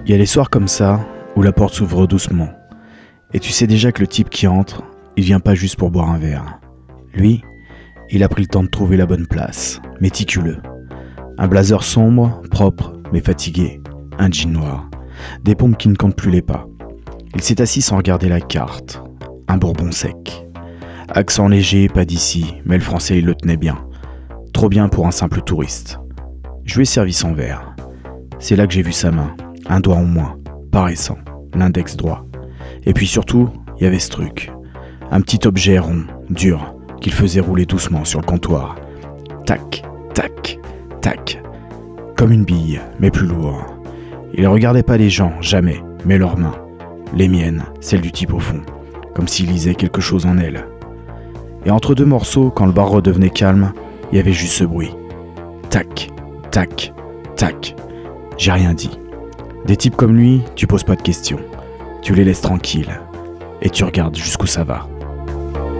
Il y a les soirs comme ça, où la porte s'ouvre doucement. Et tu sais déjà que le type qui entre, il vient pas juste pour boire un verre. Lui, il a pris le temps de trouver la bonne place, méticuleux. Un blazer sombre, propre, mais fatigué. Un jean noir. Des pompes qui ne comptent plus les pas. Il s'est assis sans regarder la carte. Un bourbon sec. Accent léger, pas d'ici, mais le français il le tenait bien. Trop bien pour un simple touriste. Je lui ai servi son verre. C'est là que j'ai vu sa main. Un doigt en moins, paraissant, l'index droit. Et puis surtout, il y avait ce truc. Un petit objet rond, dur, qu'il faisait rouler doucement sur le comptoir. Tac, tac, tac. Comme une bille, mais plus lourd. Il regardait pas les gens, jamais, mais leurs mains. Les miennes, celles du type au fond. Comme s'il lisait quelque chose en elles. Et entre deux morceaux, quand le bar redevenait calme, il y avait juste ce bruit. Tac, tac, tac. J'ai rien dit. Des types comme lui, tu poses pas de questions. Tu les laisses tranquilles. Et tu regardes jusqu'où ça va.